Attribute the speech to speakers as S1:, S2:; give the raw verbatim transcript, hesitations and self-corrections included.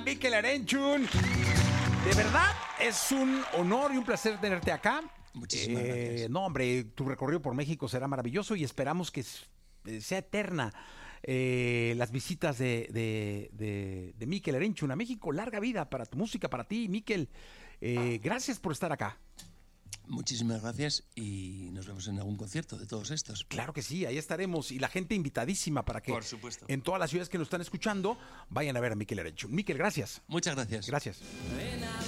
S1: Mikel Erenchun. De verdad, es un honor y un placer tenerte acá.
S2: Muchísimas
S1: Eh,
S2: gracias.
S1: No, hombre, tu recorrido por México será maravilloso y esperamos que s- eh, sea eterna eh, las visitas de, de, de, de Mikel Erenchun a México. Larga vida para tu música, para ti, Mikel. Eh, gracias por estar acá.
S2: Muchísimas gracias y nos vemos en algún concierto de todos estos.
S1: Claro que sí, ahí estaremos y la gente invitadísima para que
S2: Por supuesto.
S1: en todas las ciudades que nos están escuchando vayan a ver a Mikel Erenchun. Mikel, gracias.
S2: Muchas gracias.
S1: Gracias.